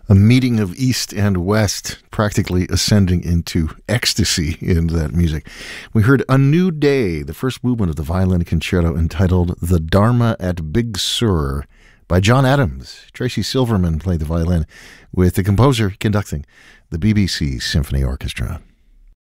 A meeting of East and West, practically ascending into ecstasy in that music. We heard A New Day, the first movement of the violin concerto entitled The Dharma at Big Sur by John Adams. Tracy Silverman played the violin with the composer conducting the BBC Symphony Orchestra.